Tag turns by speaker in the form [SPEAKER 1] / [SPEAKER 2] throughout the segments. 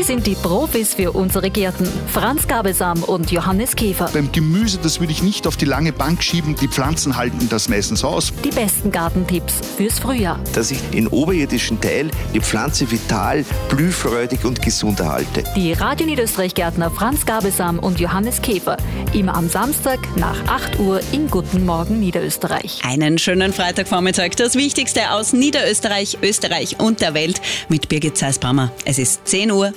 [SPEAKER 1] sind die Profis für unsere Gärten. Franz Gabelsam und Johannes Käfer.
[SPEAKER 2] Beim Gemüse, das würde ich nicht auf die lange Bank schieben. Die Pflanzen halten das meistens aus.
[SPEAKER 1] Die besten Gartentipps fürs Frühjahr.
[SPEAKER 3] Dass ich den oberirdischen Teil, die Pflanze vital, blühfreudig und gesund erhalte.
[SPEAKER 1] Die Radio Niederösterreich-Gärtner Franz Gabelsam und Johannes Käfer. Immer am Samstag nach 8 Uhr in Guten Morgen Niederösterreich.
[SPEAKER 4] Einen schönen Freitagvormittag. Das Wichtigste aus Niederösterreich, Österreich und der Welt mit Birgit Zeisbrammer. Es ist 10 Uhr.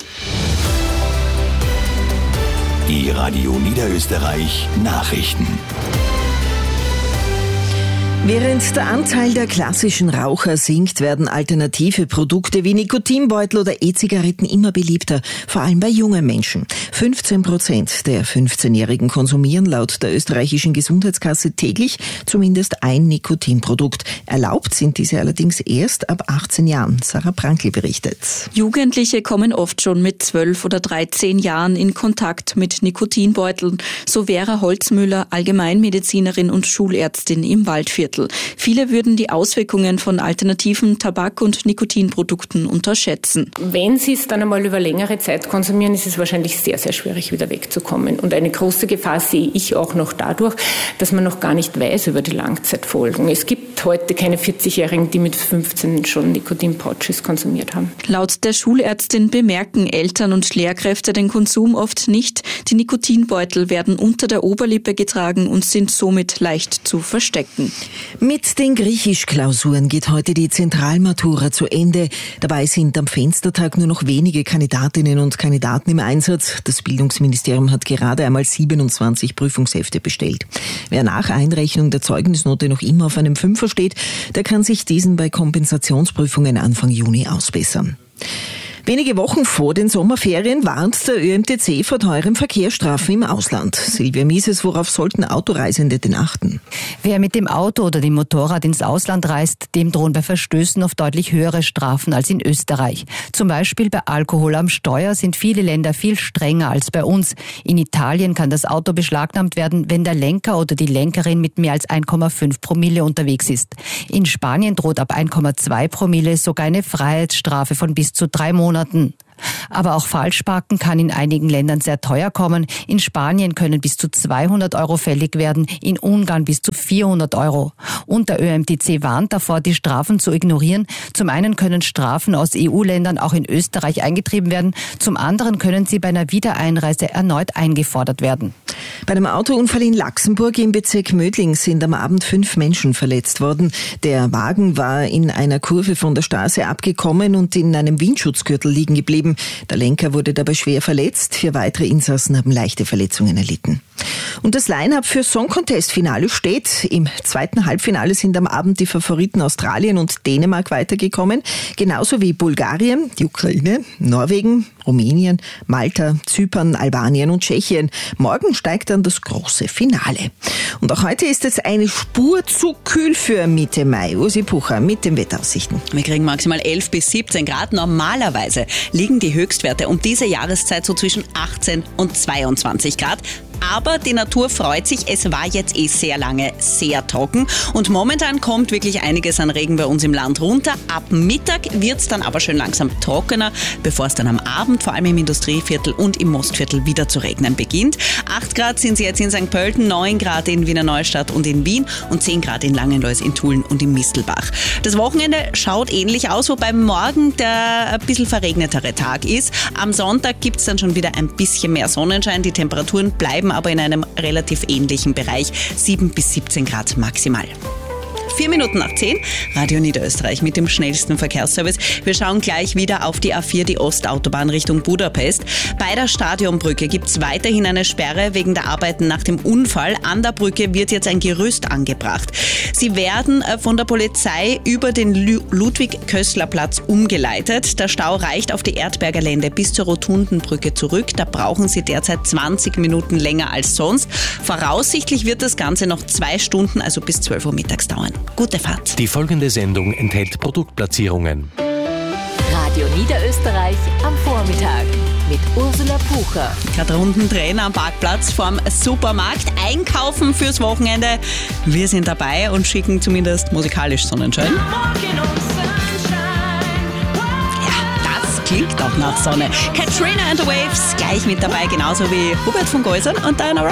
[SPEAKER 5] Die Radio Niederösterreich Nachrichten.
[SPEAKER 6] Während der Anteil der klassischen Raucher sinkt, werden alternative Produkte wie Nikotinbeutel oder E-Zigaretten immer beliebter, vor allem bei jungen Menschen. 15% der 15-Jährigen konsumieren laut der österreichischen Gesundheitskasse täglich zumindest ein Nikotinprodukt. Erlaubt sind diese allerdings erst ab 18 Jahren. Sarah Prankl berichtet.
[SPEAKER 7] Jugendliche kommen oft schon mit 12 oder 13 Jahren in Kontakt mit Nikotinbeuteln, so Vera Holzmüller, Allgemeinmedizinerin und Schulärztin im Waldviertel. Viele würden die Auswirkungen von alternativen Tabak- und Nikotinprodukten unterschätzen.
[SPEAKER 8] Wenn Sie es dann einmal über längere Zeit konsumieren, ist es wahrscheinlich sehr, sehr schwierig, wieder wegzukommen. Und eine große Gefahr sehe ich auch noch dadurch, dass man noch gar nicht weiß über die Langzeitfolgen. Es gibt heute keine 40-Jährigen, die mit 15 schon Nikotinpouches konsumiert haben.
[SPEAKER 7] Laut der Schulärztin bemerken Eltern und Lehrkräfte den Konsum oft nicht. Die Nikotinbeutel werden unter der Oberlippe getragen und sind somit leicht zu verstecken.
[SPEAKER 6] Mit den Griechisch-Klausuren geht heute die Zentralmatura zu Ende. Dabei sind am Fenstertag nur noch wenige Kandidatinnen und Kandidaten im Einsatz. Das Bildungsministerium hat gerade einmal 27 Prüfungshefte bestellt. Wer nach Einrechnung der Zeugnisnote noch immer auf einem Fünfer steht, der kann sich diesen bei Kompensationsprüfungen Anfang Juni ausbessern. Wenige Wochen vor den Sommerferien warnt der ÖMTC vor teuren Verkehrsstrafen im Ausland. Silvia Mieses, worauf sollten Autoreisende denn achten?
[SPEAKER 9] Wer mit dem Auto oder dem Motorrad ins Ausland reist, dem drohen bei Verstößen oft deutlich höhere Strafen als in Österreich. Zum Beispiel bei Alkohol am Steuer sind viele Länder viel strenger als bei uns. In Italien kann das Auto beschlagnahmt werden, wenn der Lenker oder die Lenkerin mit mehr als 1,5 Promille unterwegs ist. In Spanien droht ab 1,2 Promille sogar eine Freiheitsstrafe von bis zu 3 Monaten. Aber auch Falschparken kann in einigen Ländern sehr teuer kommen. In Spanien können bis zu 200 Euro fällig werden, in Ungarn bis zu 400 Euro. Und der ÖMTC warnt davor, die Strafen zu ignorieren. Zum einen können Strafen aus EU-Ländern auch in Österreich eingetrieben werden. Zum anderen können sie bei einer Wiedereinreise erneut eingefordert werden.
[SPEAKER 6] Bei einem Autounfall in Laxenburg im Bezirk Mödling sind am Abend 5 Menschen verletzt worden. Der Wagen war in einer Kurve von der Straße abgekommen und in einem Windschutzgürtel liegen geblieben. Der Lenker wurde dabei schwer verletzt. 4 weitere Insassen haben leichte Verletzungen erlitten. Und das Line-Up für Song Contest Finale steht. Im zweiten Halbfinale sind am Abend die Favoriten Australien und Dänemark weitergekommen. Genauso wie Bulgarien, die Ukraine, Norwegen, Rumänien, Malta, Zypern, Albanien und Tschechien. Morgen steigt dann das große Finale. Und auch heute ist es eine Spur zu kühl für Mitte Mai. Ursi Pucher mit den Wetteraussichten.
[SPEAKER 4] Wir kriegen maximal 11 bis 17 Grad. Normalerweise liegen die Höchstwerte um diese Jahreszeit so zwischen 18 und 22 Grad. Aber die Natur freut sich, es war jetzt sehr lange sehr trocken und momentan kommt wirklich einiges an Regen bei uns im Land runter. Ab Mittag wird es dann aber schön langsam trockener, bevor es dann am Abend vor allem im Industrieviertel und im Mostviertel wieder zu regnen beginnt. 8 Grad sind es jetzt in St. Pölten, 9 Grad in Wiener Neustadt und in Wien und 10 Grad in Langenlois, in Tulln und im Mistelbach. Das Wochenende schaut ähnlich aus, wobei morgen der ein bisschen verregnetere Tag ist. Am Sonntag gibt es dann schon wieder ein bisschen mehr Sonnenschein. Die Temperaturen bleiben aber in einem relativ ähnlichen Bereich, 7 bis 17 Grad maximal. 4 Minuten nach 10, Radio Niederösterreich mit dem schnellsten Verkehrsservice. Wir schauen gleich wieder auf die A4, die Ostautobahn Richtung Budapest. Bei der Stadionbrücke gibt es weiterhin eine Sperre wegen der Arbeiten nach dem Unfall. An der Brücke wird jetzt ein Gerüst angebracht. Sie werden von der Polizei über den Ludwig-Köstler-Platz umgeleitet. Der Stau reicht auf die Erdberger Lände bis zur Rotundenbrücke zurück. Da brauchen Sie derzeit 20 Minuten länger als sonst. Voraussichtlich wird das Ganze noch 2 Stunden, also bis 12 Uhr mittags dauern. Gute Fahrt.
[SPEAKER 5] Die folgende Sendung enthält Produktplatzierungen.
[SPEAKER 1] Radio Niederösterreich am Vormittag mit Ursula Pucher.
[SPEAKER 4] Gerade Runden drehen am Parkplatz vorm Supermarkt. Einkaufen fürs Wochenende. Wir sind dabei und schicken zumindest musikalisch Sonnenschein. klingt auch nach Sonne. Katrina and the Waves gleich mit dabei, genauso wie Hubert von Geusern und Diana Ross.